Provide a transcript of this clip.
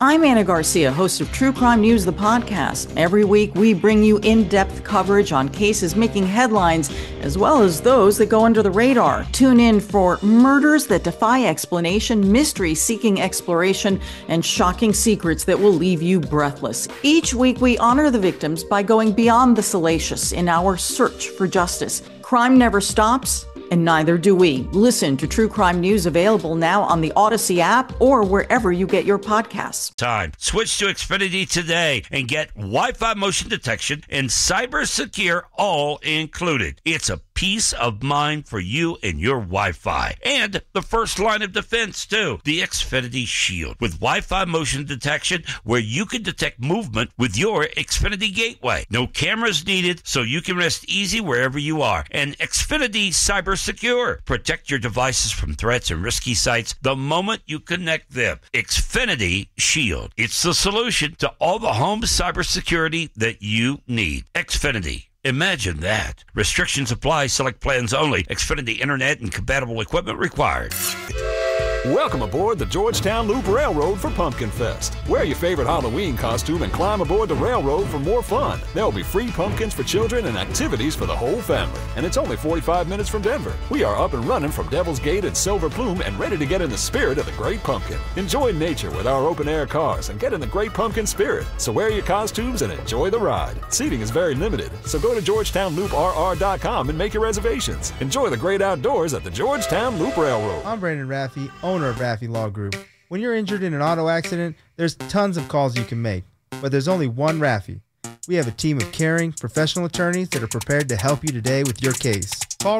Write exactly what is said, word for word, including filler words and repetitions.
I'm Anna Garcia, host of True Crime News, the podcast. Every week, we bring you in-depth coverage on cases making headlines, as well as those that go under the radar. Tune in for murders that defy explanation, mysteries seeking exploration, and shocking secrets that will leave you breathless. Each week, we honor the victims by going beyond the salacious in our search for justice. Crime never stops, and neither do we. Listen to True Crime News, available now on the Odyssey app or wherever you get your podcasts. Time. Switch to Xfinity today and get Wi-Fi motion detection and cyber secure all included. It's a peace of mind for you and your Wi-Fi. And the first line of defense, too. The Xfinity Shield with Wi-Fi motion detection, where you can detect movement with your Xfinity gateway. No cameras needed, so you can rest easy wherever you are. And Xfinity Cyber Secure. Protect your devices from threats and risky sites the moment you connect them. Xfinity Shield. It's the solution to all the home cybersecurity that you need. Xfinity. Imagine that. Restrictions apply. Select plans only. Xfinity Internet and compatible equipment required. Welcome aboard the Georgetown Loop Railroad for Pumpkin Fest. Wear your favorite Halloween costume and climb aboard the railroad for more fun. There'll be free pumpkins for children and activities for the whole family. And it's only forty-five minutes from Denver. We are up and running from Devil's Gate and Silver Plume and ready to get in the spirit of the Great Pumpkin. Enjoy nature with our open-air cars and get in the Great Pumpkin spirit. So wear your costumes and enjoy the ride. Seating is very limited, so go to Georgetown Loop R R dot com and make your reservations. Enjoy the great outdoors at the Georgetown Loop Railroad. I'm Brandon Raffi, owner of Raffi Law Group. When you're injured in an auto accident, there's tons of calls you can make, but there's only one Raffi. We have a team of caring, professional attorneys that are prepared to help you today with your case. Call